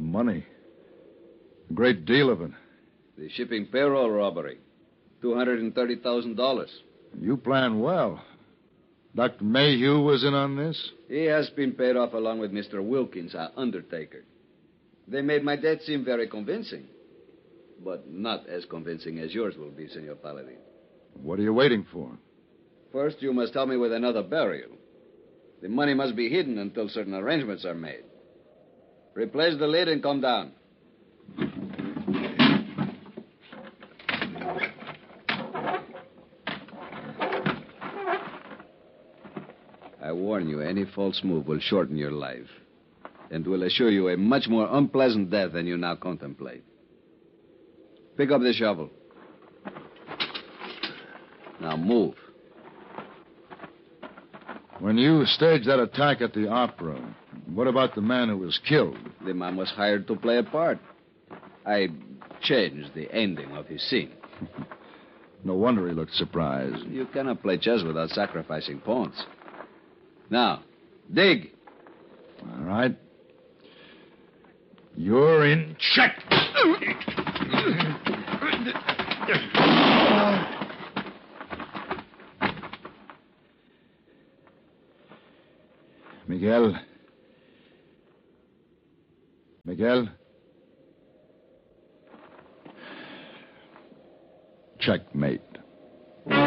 money. A great deal of it. The shipping payroll robbery. $230,000. You planned well. Dr. Mayhew was in on this? He has been paid off along with Mr. Wilkins, our undertaker. They made my debt seem very convincing. But not as convincing as yours will be, Senor Paladin. What are you waiting for? First, you must help me with another burial. The money must be hidden until certain arrangements are made. Replace the lid and come down. I warn you, any false move will shorten your life and will assure you a much more unpleasant death than you now contemplate. Pick up the shovel. Now move. When you staged that attack at the opera, what about the man who was killed? The man was hired to play a part. I changed the ending of his scene. No wonder he looked surprised. You cannot play chess without sacrificing pawns. Now, dig. All right. You're in check. Miguel. Miguel. Checkmate.